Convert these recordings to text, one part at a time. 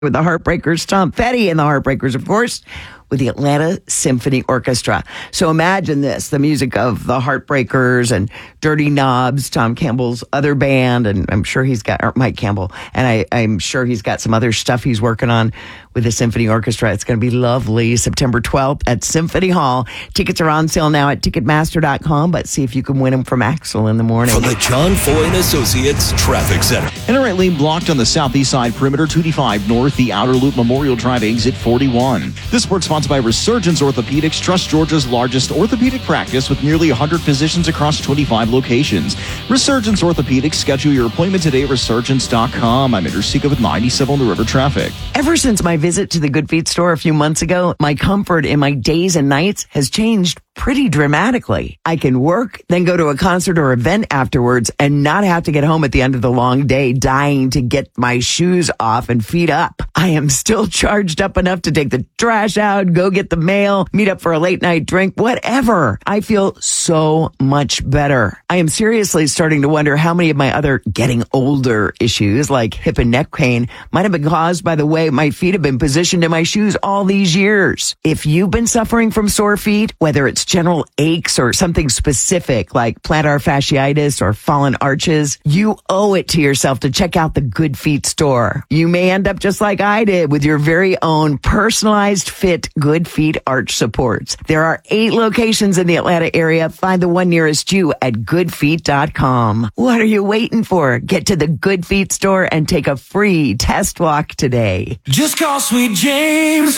with the Heartbreakers, Tom Petty and the Heartbreakers, of course, with the Atlanta Symphony Orchestra. So imagine this, the music of the Heartbreakers and Dirty Knobs, Tom Campbell's other band, and I'm sure he's got, or Mike Campbell, and I'm sure he's got some other stuff he's working on with the Symphony Orchestra. It's going to be lovely. September 12th at Symphony Hall. Tickets are on sale now at Ticketmaster.com, but see if you can win them from Axel in the morning. From the John Foy and Associates Traffic Center. Enter lane blocked on the southeast side perimeter, 285 north, the outer loop Memorial Drive exit 41. This report sponsored by Resurgence Orthopedics, Trust Georgia's largest orthopedic practice with nearly 100 physicians across 25 locations. Resurgence Orthopedics, schedule your appointment today at resurgence.com. I'm Andrew Seco with 97 on the river traffic. Ever since my visit to the Good Feet store a few months ago, my comfort in my days and nights has changed pretty dramatically. I can work, then go to a concert or event afterwards and not have to get home at the end of the long day dying to get my shoes off and feet up. I am still charged up enough to take the trash out, go get the mail, meet up for a late night drink, whatever. I feel so much better. I am seriously starting to wonder how many of my other getting older issues like hip and neck pain might have been caused by the way my feet have been positioned in my shoes all these years. If you've been suffering from sore feet, whether it's general aches or something specific like plantar fasciitis or fallen arches, you owe it to yourself to check out the Good Feet store. You may end up just like I did with your very own personalized fit Good Feet arch supports. There are 8 locations in the Atlanta area. Find the one nearest you at goodfeet.com. What are you waiting for? Get to the Good Feet store and take a free test walk today. Just call Sweet James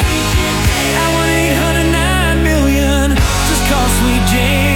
at 1-800-9-million. Just call Sweet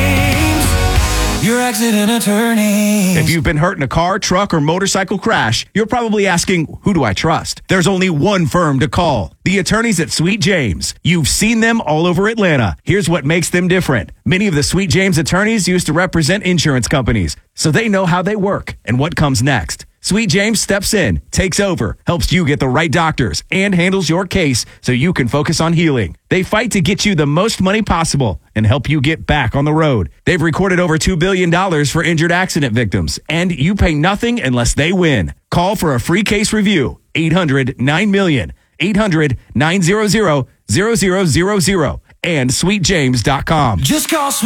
James, your accident attorney. If you've been hurt in a car, truck, or motorcycle crash, you're probably asking, who do I trust? There's only one firm to call. The attorneys at Sweet James. You've seen them all over Atlanta. Here's what makes them different. Many of the Sweet James attorneys used to represent insurance companies, so they know how they work and what comes next. Sweet James steps in, takes over, helps you get the right doctors, and handles your case so you can focus on healing. They fight to get you the most money possible and help you get back on the road. They've recorded over $2 billion for injured accident victims, and you pay nothing unless they win. Call for a free case review. 800-9-million. 800-900-0000 and sweetjames.com. Just call